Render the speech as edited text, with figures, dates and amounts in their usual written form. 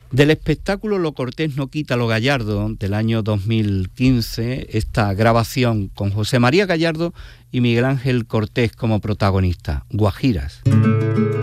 Del espectáculo Lo cortés no quita lo gallardo, del año 2015, esta grabación con José María Gallardo y Miguel Ángel Cortés como protagonista, Guajiras.